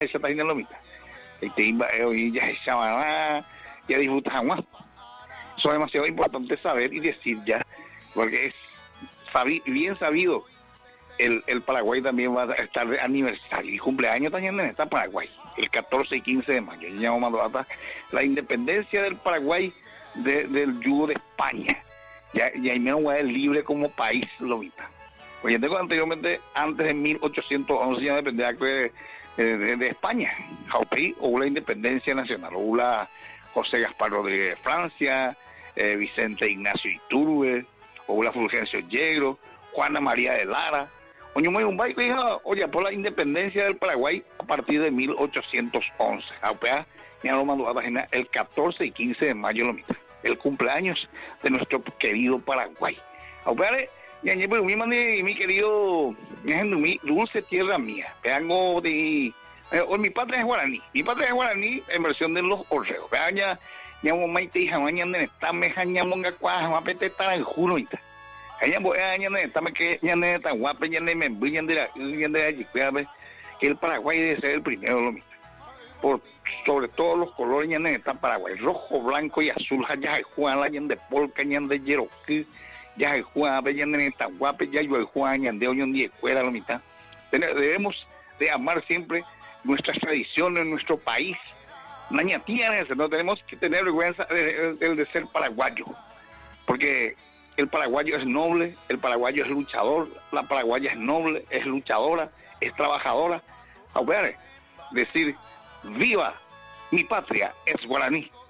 esa página lomita. Y ya se llama, ya disfrutas agua. Eso es demasiado importante saber y decir ya, porque es bien sabido. El Paraguay también va a estar de aniversario y cumpleaños también en esta Paraguay, el 14 y 15 de mayo. La independencia del Paraguay del yugo de España. Ya menos es libre como país, lomita. Oye, tengo anteriormente, antes de 1811 ya dependía de España. Jaupey hubo la independencia nacional, hubo la José Gaspar Rodríguez de Francia, Vicente Ignacio Iturbe, hubo la Fulgencio Yegro, Juana María de Lara. Oye, por la independencia del Paraguay a partir de 1811. Jaupea, ya lo mandó a la página el 14 y 15 de mayo, lomita. El cumpleaños de nuestro querido Paraguay. Jaupea, mi querido, mi dulce tierra mía. Vengo de... mi patria es guaraní. Mi patria es guaraní en versión de los orreos. Ya maite hija, mañana está mejaña monga cuaja, mapete taranjuno y tal. Allá voy a que ya no tan guapo, ya no me brillan de allí, que el Paraguay debe ser el primero, lo mismo. Por sobre todos los colores ya no está Paraguay, rojo, blanco y azul, ya hay Juan, ya de polca, ya de yeroquí, ya hay Juan, ya no está guapo, ya hay Juan, ya de hoy de escuela, lo mitad. Debemos de amar siempre nuestras tradiciones, nuestro país. No tenemos que tener vergüenza de ser paraguayo, porque el paraguayo es noble, el paraguayo es luchador, la paraguaya es noble, es luchadora, es trabajadora. A ver, decir, viva mi patria es guaraní.